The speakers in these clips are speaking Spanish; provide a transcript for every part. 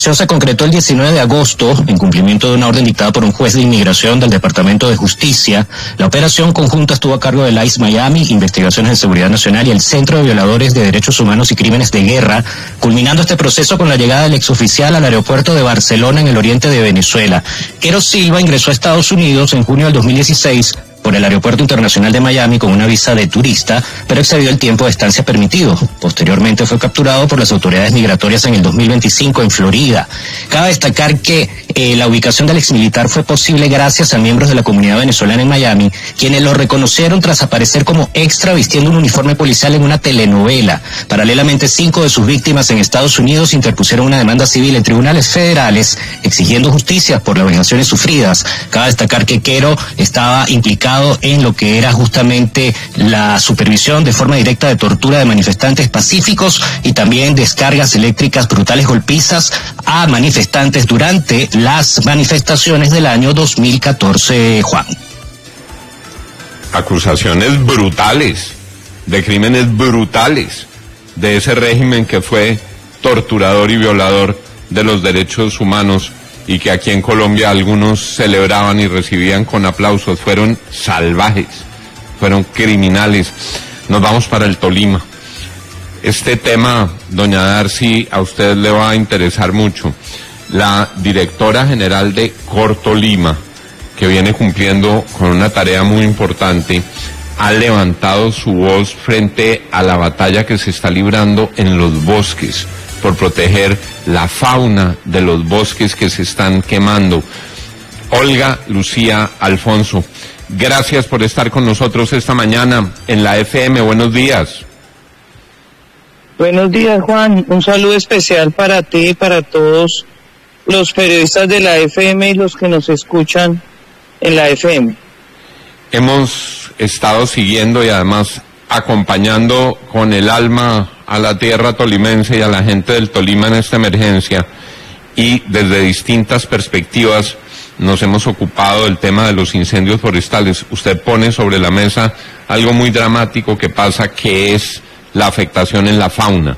Se concretó el 19 de agosto, en cumplimiento de una orden dictada por un juez de inmigración del Departamento de Justicia. La operación conjunta estuvo a cargo del ICE Miami, Investigaciones de Seguridad Nacional y el Centro de Violadores de Derechos Humanos y Crímenes de Guerra, culminando este proceso con la llegada del exoficial al aeropuerto de Barcelona en el oriente de Venezuela. Quero Silva ingresó a Estados Unidos en junio del 2016 por el Aeropuerto Internacional de Miami con una visa de turista, pero excedió el tiempo de estancia permitido. Posteriormente fue capturado por las autoridades migratorias en el 2025 en Florida. Cabe destacar que la ubicación del exmilitar fue posible gracias a miembros de la comunidad venezolana en Miami, quienes lo reconocieron tras aparecer como extra vistiendo un uniforme policial en una telenovela. Paralelamente, 5 de sus víctimas en Estados Unidos interpusieron una demanda civil en tribunales federales exigiendo justicia por las vejaciones sufridas. Cabe destacar que Quero estaba implicado en lo que era justamente la supervisión de forma directa de tortura de manifestantes pacíficos y también descargas eléctricas brutales golpizas a manifestantes durante las manifestaciones del año 2014, Juan. Acusaciones brutales, de crímenes brutales, de ese régimen que fue torturador y violador de los derechos humanos y que aquí en Colombia algunos celebraban y recibían con aplausos. Fueron salvajes, fueron criminales. Nos vamos para el Tolima. Este tema, doña Darcy, a usted le va a interesar mucho. La directora general de Cortolima, que viene cumpliendo con una tarea muy importante, ha levantado su voz frente a la batalla que se está librando en los bosques por proteger la fauna de los bosques que se están quemando. Olga Lucía Alfonso, gracias por estar con nosotros esta mañana en la FM. Buenos días. Buenos días, Juan. Un saludo especial para ti y para todos los periodistas de la FM y los que nos escuchan en la FM. Hemos estado siguiendo y además acompañando con el alma a la tierra tolimense y a la gente del Tolima en esta emergencia, y desde distintas perspectivas nos hemos ocupado del tema de los incendios forestales. Usted pone sobre la mesa algo muy dramático que pasa, que es la afectación en la fauna.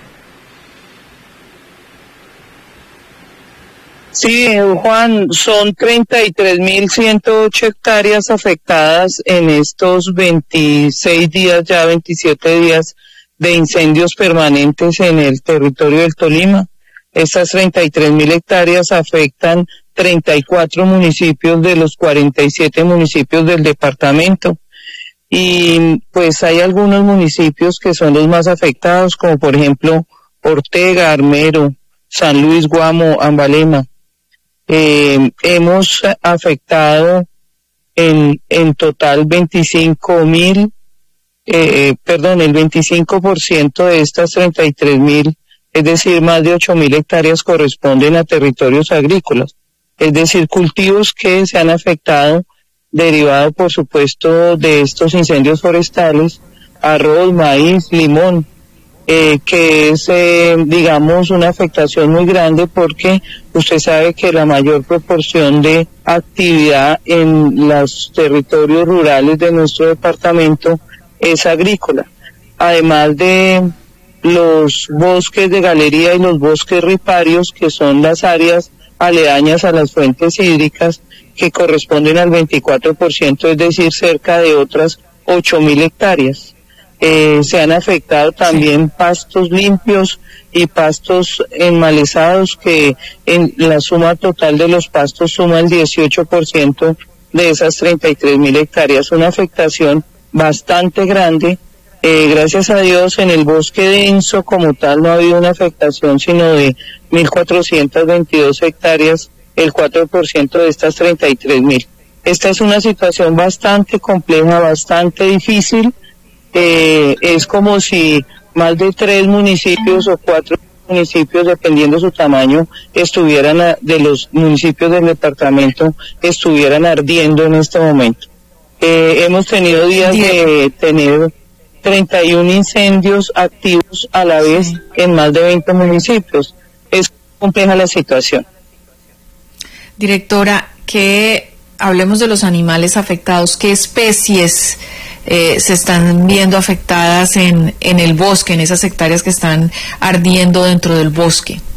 Sí, Juan, son 33.108 hectáreas afectadas en estos 26 días, ya 27 días de incendios permanentes en el territorio del Tolima. Estas 33.000 hectáreas afectan 34 municipios de los 47 municipios del departamento. Y pues hay algunos municipios que son los más afectados, como por ejemplo Ortega, Armero, San Luis, Guamo, Ambalema. Hemos afectado en total el 25% de estas 33.000, es decir, más de 8.000 hectáreas corresponden a territorios agrícolas, es decir, cultivos que se han afectado derivado, por supuesto, de estos incendios forestales, arroz, maíz, limón, que es, digamos, una afectación muy grande porque usted sabe que la mayor proporción de actividad en los territorios rurales de nuestro departamento es agrícola, además de los bosques de galería y los bosques riparios, que son las áreas aledañas a las fuentes hídricas, que corresponden al 24%, es decir, cerca de otras 8.000 hectáreas. Se han afectado también pastos limpios y pastos enmalezados, que en la suma total de los pastos suma el 18% de esas 33.000 hectáreas. Una afectación bastante grande. Gracias a Dios, en el bosque denso como tal no ha habido una afectación sino de 1.422 hectáreas, el 4% de estas 33.000. Esta es una situación bastante compleja, bastante difícil. Es como si más de 3 municipios o 4 municipios, dependiendo su tamaño, de los municipios del departamento, estuvieran ardiendo en este momento. Hemos tenido días de tener 31 incendios activos a la vez en más de 20 municipios. Es compleja la situación. Directora, hablemos de los animales afectados. ¿Qué especies se están viendo afectadas en el bosque, en esas hectáreas que están ardiendo dentro del bosque?